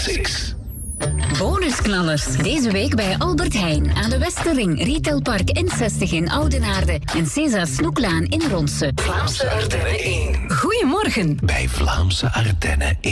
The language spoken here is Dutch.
Classics. Bonusknallers. Deze week bij Albert Heijn aan de Westerring, Retailpark N60 in Oudenaarde en César Snoeklaan in Ronse. Vlaamse Ardennen 1. Goedemorgen. Bij Vlaamse Ardennen 1.